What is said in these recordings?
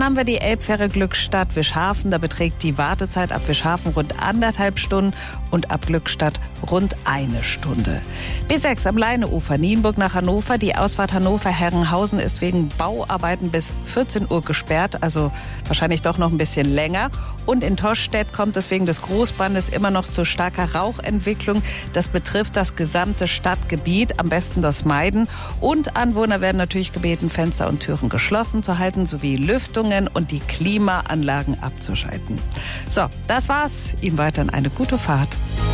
haben wir die Elbfähre Glückstadt Wischhafen. Da beträgt die Wartezeit ab Wischhafen rund 1,5 Stunden und ab Glückstadt rund 1 Stunde. B6 am Leineufer, Nienburg nach Hannover. Die Ausfahrt Hannover-Herrenhausen ist wegen Bauarbeiten bis 14 Uhr gesperrt, also wahrscheinlich doch noch ein bisschen länger. Und in Toschstedt kommt es wegen des Großbrandes immer noch zu starker Rauchentwicklung. Das betrifft das gesamte Stadtgebiet, am besten das meiden. Und Anwohner werden natürlich gebeten, Fenster und Türen geschlossen zu halten, sowie Lüftungen und die Klimaanlagen abzuschalten. So, das war's. Ihnen weiterhin eine gute Fahrt.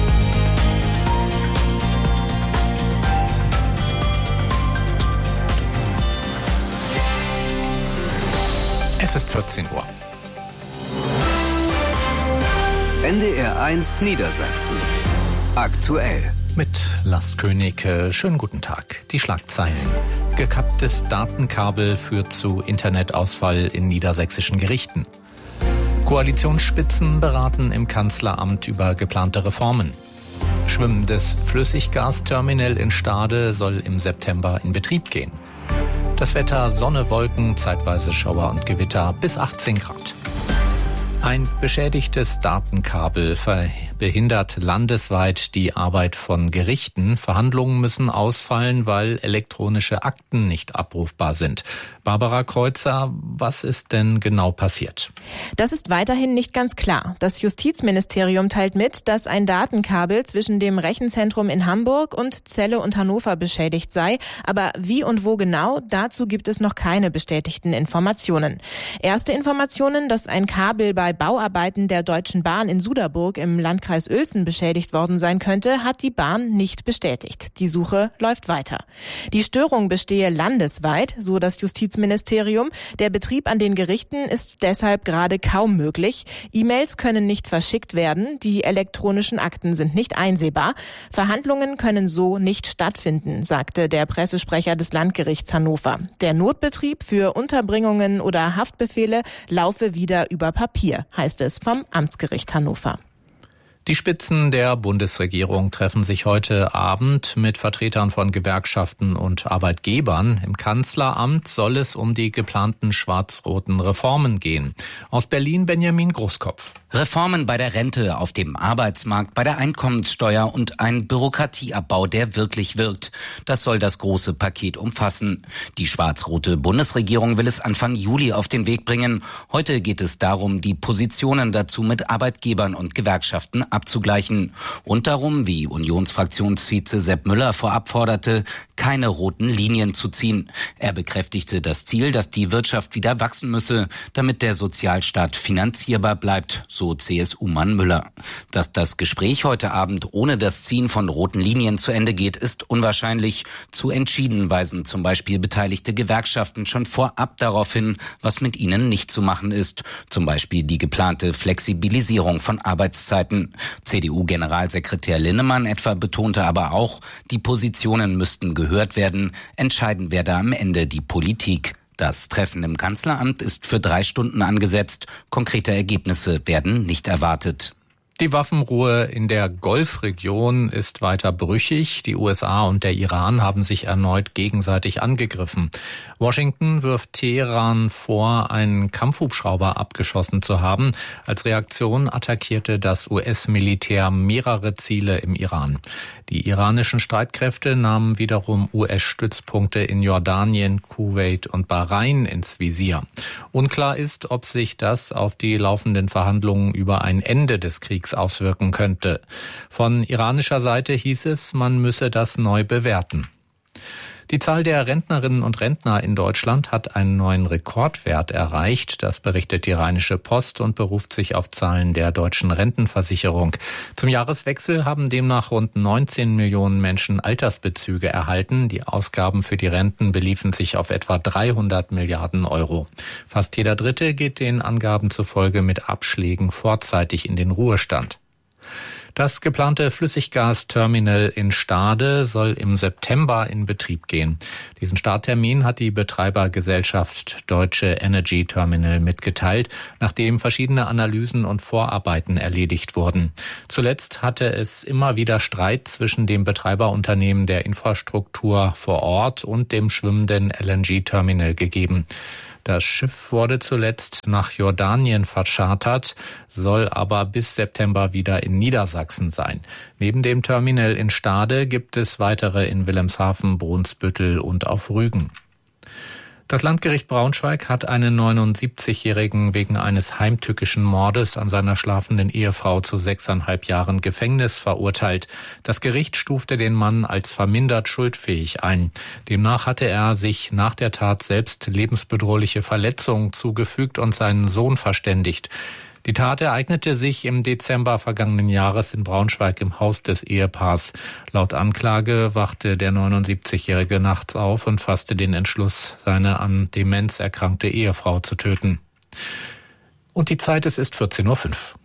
Es ist 14 Uhr. NDR 1 Niedersachsen. Aktuell. Mit Lars König, schönen guten Tag. Die Schlagzeilen. Gekapptes Datenkabel führt zu Internetausfall in niedersächsischen Gerichten. Koalitionsspitzen beraten im Kanzleramt über geplante Reformen. Schwimmendes Flüssiggasterminal in Stade soll im September in Betrieb gehen. Das Wetter: Sonne, Wolken, zeitweise Schauer und Gewitter bis 18 Grad. Ein beschädigtes Datenkabel behindert landesweit die Arbeit von Gerichten. Verhandlungen müssen ausfallen, weil elektronische Akten nicht abrufbar sind. Barbara Kreuzer, was ist denn genau passiert? Das ist weiterhin nicht ganz klar. Das Justizministerium teilt mit, dass ein Datenkabel zwischen dem Rechenzentrum in Hamburg und Celle und Hannover beschädigt sei. Aber wie und wo genau, dazu gibt es noch keine bestätigten Informationen. Erste Informationen, dass ein Kabel bei Bauarbeiten der Deutschen Bahn in Suderburg im Landkreis Uelzen beschädigt worden sein könnte, hat die Bahn nicht bestätigt. Die Suche läuft weiter. Die Störung bestehe landesweit, so das Justizministerium. Der Betrieb an den Gerichten ist deshalb gerade kaum möglich. E-Mails können nicht verschickt werden, die elektronischen Akten sind nicht einsehbar. Verhandlungen können so nicht stattfinden, sagte der Pressesprecher des Landgerichts Hannover. Der Notbetrieb für Unterbringungen oder Haftbefehle laufe wieder über Papier, heißt es vom Amtsgericht Hannover. Die Spitzen der Bundesregierung treffen sich heute Abend mit Vertretern von Gewerkschaften und Arbeitgebern. Im Kanzleramt soll es um die geplanten schwarz-roten Reformen gehen. Aus Berlin Benjamin Großkopf. Reformen bei der Rente, auf dem Arbeitsmarkt, bei der Einkommenssteuer und ein Bürokratieabbau, der wirklich wirkt. Das soll das große Paket umfassen. Die schwarz-rote Bundesregierung will es Anfang Juli auf den Weg bringen. Heute geht es darum, die Positionen dazu mit Arbeitgebern und Gewerkschaften abzugleichen. Und darum, wie Unionsfraktionsvize Sepp Müller vorab forderte, keine roten Linien zu ziehen. Er bekräftigte das Ziel, dass die Wirtschaft wieder wachsen müsse, damit der Sozialstaat finanzierbar bleibt, so CSU-Mann Müller. Dass das Gespräch heute Abend ohne das Ziehen von roten Linien zu Ende geht, ist unwahrscheinlich. Zu entschieden weisen zum Beispiel beteiligte Gewerkschaften schon vorab darauf hin, was mit ihnen nicht zu machen ist. Zum Beispiel die geplante Flexibilisierung von Arbeitszeiten. CDU-Generalsekretär Linnemann etwa betonte aber auch, die Positionen müssten gehört werden. Entscheiden werde am Ende die Politik. Das Treffen im Kanzleramt ist für 3 Stunden angesetzt. Konkrete Ergebnisse werden nicht erwartet. Die Waffenruhe in der Golfregion ist weiter brüchig. Die USA und der Iran haben sich erneut gegenseitig angegriffen. Washington wirft Teheran vor, einen Kampfhubschrauber abgeschossen zu haben. Als Reaktion attackierte das US-Militär mehrere Ziele im Iran. Die iranischen Streitkräfte nahmen wiederum US-Stützpunkte in Jordanien, Kuwait und Bahrain ins Visier. Unklar ist, ob sich das auf die laufenden Verhandlungen über ein Ende des Kriegs auswirken könnte. Von iranischer Seite hieß es, man müsse das neu bewerten. Die Zahl der Rentnerinnen und Rentner in Deutschland hat einen neuen Rekordwert erreicht. Das berichtet die Rheinische Post und beruft sich auf Zahlen der Deutschen Rentenversicherung. Zum Jahreswechsel haben demnach rund 19 Millionen Menschen Altersbezüge erhalten. Die Ausgaben für die Renten beliefen sich auf etwa 300 Milliarden Euro. Fast jeder Dritte geht den Angaben zufolge mit Abschlägen vorzeitig in den Ruhestand. Das geplante Flüssiggasterminal in Stade soll im September in Betrieb gehen. Diesen Starttermin hat die Betreibergesellschaft Deutsche Energy Terminal mitgeteilt, nachdem verschiedene Analysen und Vorarbeiten erledigt wurden. Zuletzt hatte es immer wieder Streit zwischen dem Betreiberunternehmen der Infrastruktur vor Ort und dem schwimmenden LNG-Terminal gegeben. Das Schiff wurde zuletzt nach Jordanien verschartert, soll aber bis September wieder in Niedersachsen sein. Neben dem Terminal in Stade gibt es weitere in Wilhelmshaven, Brunsbüttel und auf Rügen. Das Landgericht Braunschweig hat einen 79-Jährigen wegen eines heimtückischen Mordes an seiner schlafenden Ehefrau zu 6,5 Jahren Gefängnis verurteilt. Das Gericht stufte den Mann als vermindert schuldfähig ein. Demnach hatte er sich nach der Tat selbst lebensbedrohliche Verletzungen zugefügt und seinen Sohn verständigt. Die Tat ereignete sich im Dezember vergangenen Jahres in Braunschweig im Haus des Ehepaars. Laut Anklage wachte der 79-Jährige nachts auf und fasste den Entschluss, seine an Demenz erkrankte Ehefrau zu töten. Und die Zeit, es ist 14:05 Uhr.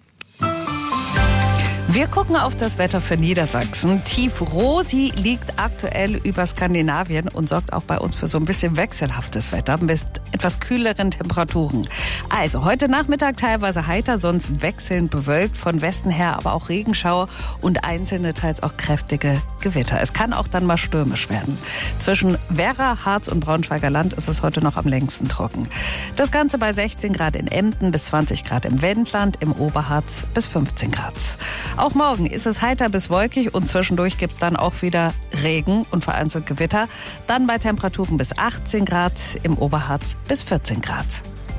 Wir gucken auf das Wetter für Niedersachsen. Tief Rosi liegt aktuell über Skandinavien und sorgt auch bei uns für so ein bisschen wechselhaftes Wetter mit etwas kühleren Temperaturen. Also heute Nachmittag teilweise heiter, sonst wechselnd bewölkt, von Westen her aber auch Regenschauer und einzelne teils auch kräftige Gewitter. Es kann auch dann mal stürmisch werden. Zwischen Werra, Harz und Braunschweiger Land ist es heute noch am längsten trocken. Das Ganze bei 16 Grad in Emden bis 20 Grad im Wendland, im Oberharz bis 15 Grad. Auch morgen ist es heiter bis wolkig und zwischendurch gibt es dann auch wieder Regen und vereinzelt Gewitter. Dann bei Temperaturen bis 18 Grad, im Oberharz bis 14 Grad.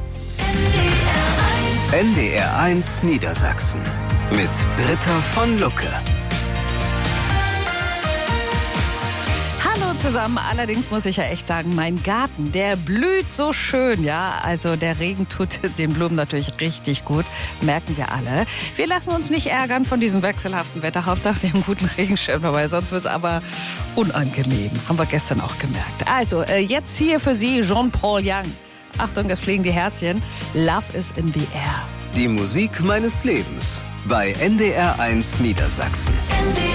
NDR1 Niedersachsen mit Britta von Lucke. Hallo zusammen, allerdings muss ich ja echt sagen, mein Garten, der blüht so schön, ja. Also der Regen tut den Blumen natürlich richtig gut, merken wir alle. Wir lassen uns nicht ärgern von diesem wechselhaften Wetter. Hauptsache, Sie haben einen guten Regenschirm dabei, sonst wird es aber unangenehm. Haben wir gestern auch gemerkt. Also, jetzt hier für Sie Jean-Paul Young. Achtung, es fliegen die Herzchen. Love is in the air. Die Musik meines Lebens bei NDR1 Niedersachsen.